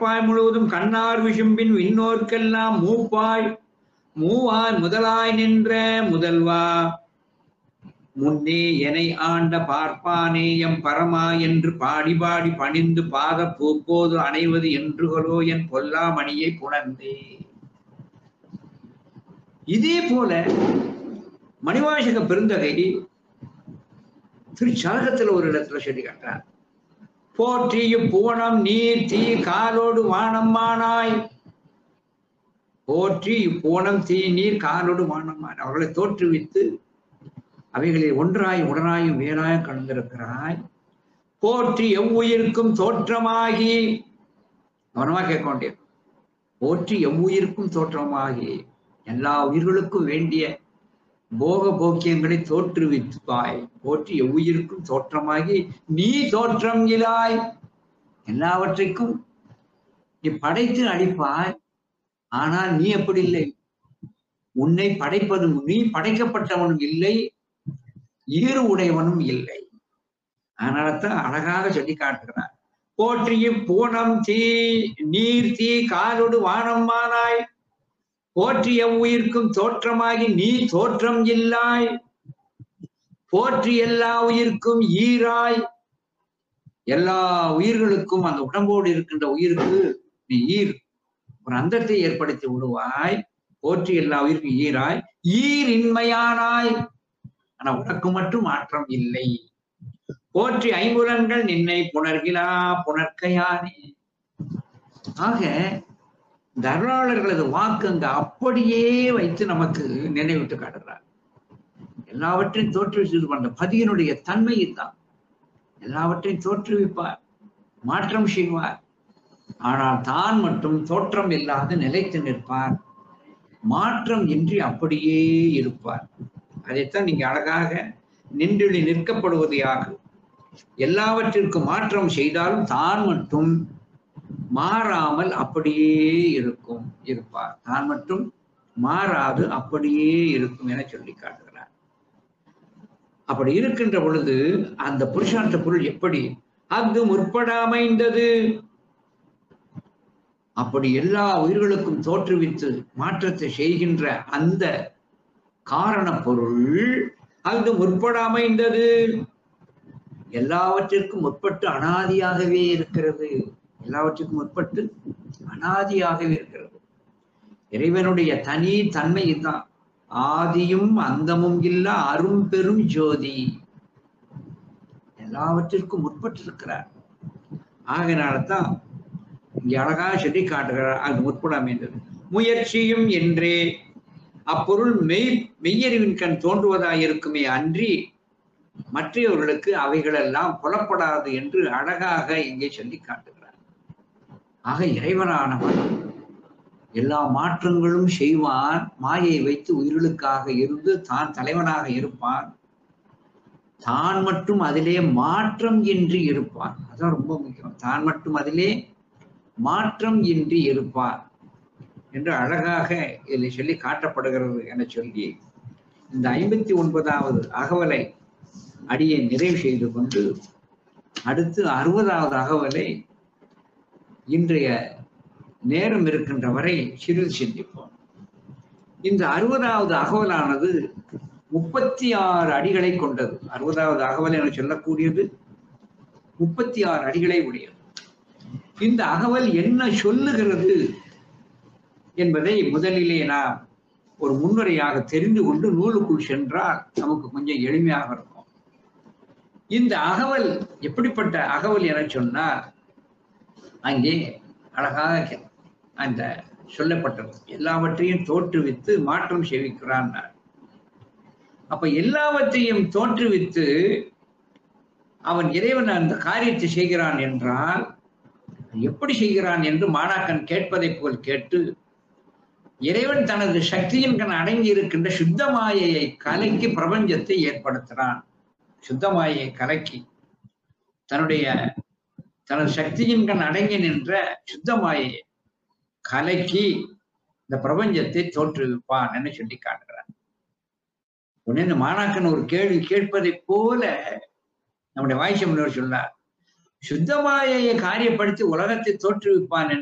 பரப்பாய் முழுவதும் கண்ணார் விசும்பின் விண்ணோர்க்கெல்லாம் மூவாய் முதலாய் நின்ற முதல்வா முன்னே எனை ஆண்ட பார்ப்பானே எம் பரமா என்று பாடி பாடி பணிந்து பாத பூப்போது அணைவது என்றுகளோ என் பொல்லாமணியை புணர்ந்தே. இதே போல மணிவாசக பெருந்தகை திருச்சரகத்துல ஒரு இடத்துல சொல்லி காட்டார். போற்றிய பூவனம் நீர் தீ காலோடு வானம்மானாய். போற்றி பூவனம் தீ நீர் காலோடு வானம்மான். அவர்களை தோற்றுவித்து அவைகளில் ஒன்றாய் உடனாயும் வேறாயும் கலந்திருக்கிறாய். போற்றி எவ்வுயிருக்கும் தோற்றமாகி, கவனமா கேட்க வேண்டியது, போற்றி எவ்வுயிருக்கும் தோற்றமாகி எல்லா உயிர்களுக்கும் வேண்டிய போக போக்கியங்களை தோற்றுவித்தாய். போற்றி எவ்வுயிருக்கும் தோற்றமாகி நீ தோற்றம் இலாய். எல்லாவற்றைக்கும் நீ படைத்து அளிப்பாய். ஆனால் நீ எப்படி இல்லை. உன்னை படைப்பதும் நீ படைக்கப்பட்டவனும் இல்லை, ஈறு உடையவனும் இல்லை. அதனாலதான் அழகாக சொல்லி காட்டுகிறார். போற்றிய பூனம் தீ நீர் தீ காலோடு வானம்மானாய். போற்றிய உயிர்க்கும் தோற்றமாகி நீ தோற்றம் இல்லாய். போற்றி எல்லா உயிர்க்கும் ஈராய். எல்லா உயிர்களுக்கும் அந்த உடம்போடு இருக்கின்ற உயிருக்கு நீ ஈர் ஒரு அந்தத்தை ஏற்படுத்தி விடுவாய். போற்றி எல்லா உயிர்க்கும் ஈராய். ஈரின்மையானாய். ஆனா உனக்கு மட்டும் மாற்றம் இல்லை. போற்றி ஐம்புலன்கள் நின்னை புணர்கிலா புணர்க்கையானே. ஆக தர்மர்களது வாக்கு அங்க அப்படியே வைத்து நமக்கு நினைவிட்டு காட்டுகிறார். எல்லாவற்றையும் தோற்றுவித்து பண்ற பதியினுடைய தன்மையை தான். எல்லாவற்றையும் தோற்றுவிப்பார், மாற்றம் செய்வார். ஆனால் தான் மட்டும் தோற்றம் இல்லாது நிலைத்து நிற்பார், மாற்றம் இன்றி அப்படியே இருப்பார். அதைத்தான் நீங்க அழகாக நின்றொளி நிற்கப்படுவது யாக. எல்லாவற்றிற்கும் மாற்றம் செய்தாலும் தான் மட்டும் மாறாமல் அப்படியே இருப்பார். தான் மட்டும் மாறாது அப்படியே இருக்கும் என சொல்லி காட்டுகிறார். அப்படி இருக்கின்ற பொழுது அந்த புருஷார்த்த பொருள் எப்படி அங்கு முற்பட அமைந்தது. அப்படி எல்லா உயிர்களுக்கும் தோற்றுவித்து மாற்றத்தை செய்கின்ற அந்த காரண பொருள் அங்கு முற்பட அமைந்தது. எல்லாவற்றிற்கும் முற்பட்டு அனாதியாகவே இருக்கிறது. எல்லாவற்றுக்கும் முற்பட்டு அனாதியாகவே இருக்கிறது. இறைவனுடைய தனி தன்மை இதுதான். ஆதியும் அந்தமும் இல்ல அரும் பெரும் ஜோதி. எல்லாவற்றிற்கும் முற்பட்டு இருக்கிறார். ஆகையினால்தான் இங்க அழகாக சொல்லி காட்டுகிறார். அது முற்பட அமைந்தது. முயற்சியும் என்றே அப்பொருள் மெய்யறிவின் கண் தோன்றுவதாயிருக்குமே அன்றி மற்றவர்களுக்கு அவைகளெல்லாம் புலப்படாது என்று அழகாக இங்கே சொல்லி காட்டுகிறார். ஆக இறைவனானவன் எல்லா மாற்றங்களும் செய்வான். மாயை வைத்து உயிர்களுக்காக இருந்து தான் தலைவனாக இருப்பான். தான் மட்டும் அதிலே மாற்றம் இன்றி இருப்பான். அதான் ரொம்ப முக்கியம். தான் மட்டும் அதிலே மாற்றம் இன்றி இருப்பான் என்று அழகாக இதில் சொல்லி காட்டப்படுகிறது என சொல்லி இந்த 59வது அகவலை அடியை நிறைவு செய்து கொண்டு அடுத்து 60வது அகவலை இன்றைய நேரம் இருக்கின்ற வரை சிறிது சிந்திப்போம். இந்த 60வது அகவலானது 36 அடிகளை கொண்டது. 60வது அகவல் என சொல்லக்கூடியது 36 அடிகளை உடையது. இந்த அகவல் என்ன சொல்லுகிறது என்பதை முதலிலே நாம் ஒரு முன்னுரையாக தெரிந்து கொண்டு நூலுக்குள் சென்றால் நமக்கு கொஞ்சம் எளிமையாக இருக்கும். இந்த அகவல் எப்படிப்பட்ட அகவல் என சொன்னால் அங்கே அழகாக அந்த சொல்லப்பட்டது எல்லாவற்றையும் தோற்றுவித்து மாற்றம் செய்விக்கிறான். அப்ப எல்லாவற்றையும் தோற்றுவித்து அவன் இறைவன் அந்த காரியத்தை செய்கிறான் என்றால் எப்படி செய்கிறான் என்று மாணாக்கன் கேட்பதை போல் கேட்டு இறைவன் தனது சக்தியின் கண் அடங்கி இருக்கின்ற சுத்தமாயையை கலக்கி பிரபஞ்சத்தை ஏற்படுத்துகிறான். சுத்தமாயை கலக்கி தனது சக்தியின் கண் அடங்கி நின்ற சுத்தமாயை கலக்கி இந்த பிரபஞ்சத்தை தோற்றுவிப்பான் என்று சொல்லி காட்டுகிறான். உடனே இந்த மாணாக்கன் ஒரு கேள்வி கேட்பதை போல நம்முடைய வாய்ச்ச முன்னவர் சொன்னார், சுத்தமாயை காரியப்படுத்தி உலகத்தை தோற்றுவிப்பான்